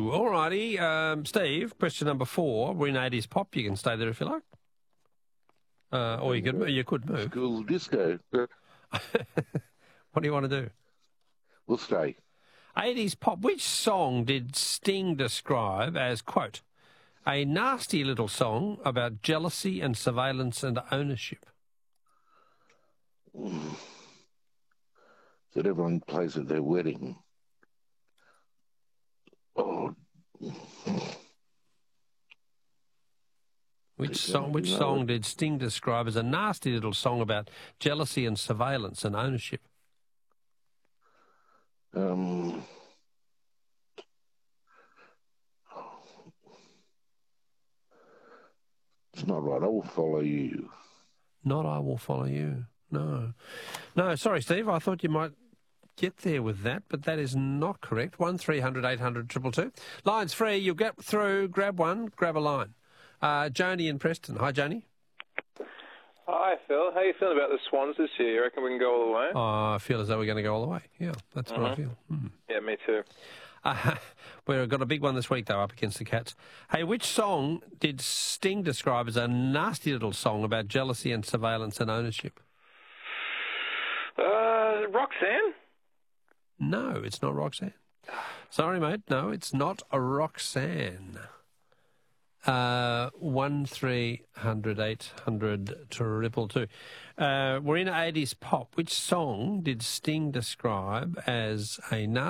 2. All righty. Steve, question number 4. We're in 80s pop. You can stay there if you like. Or you could move. School disco. What do you want to do? We'll stay. 80s pop. Which song did Sting describe as, quote, a nasty little song about jealousy and surveillance and ownership? That everyone plays at their wedding. Oh. Which song did Sting describe as a nasty little song about jealousy and surveillance and ownership? It's not right. I will follow you. Not I Will Follow You. No. No, sorry, Steve. I thought you might get there with that, but that is not correct. 1300 800 222. Line's free. You'll get through. Grab one. Grab a line. Joni in Preston. Hi, Joni. Hi, Phil. How are you feeling about the Swans this year? You reckon we can go all the way? Oh, I feel as though we're going to go all the way. Yeah, that's what I feel. Yeah, me too. We've got a big one this week, though, up against the Cats. Hey, which song did Sting describe as a nasty little song about jealousy and surveillance and ownership? Roxanne? No, it's not Roxanne. Sorry, mate. No, it's not a Roxanne. 1300 800 222. We're in 80s pop. Which song did Sting describe as a nasty